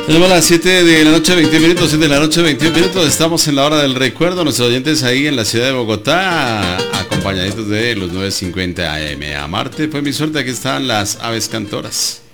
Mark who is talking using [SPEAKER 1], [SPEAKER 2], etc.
[SPEAKER 1] Tenemos las 7 de la noche, 21 minutos, 7 de la noche, 21 minutos. Estamos en la hora del recuerdo. Nuestros oyentes ahí en la ciudad de Bogotá, acompañaditos de los 9:50 AM. A Marte fue mi suerte. Aquí están las aves cantoras.